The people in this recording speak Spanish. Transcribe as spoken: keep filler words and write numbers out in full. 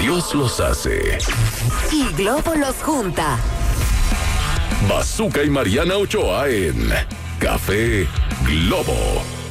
Dios los hace. Y Globo los junta. Bazooka y Mariana Ochoa en Café Globo.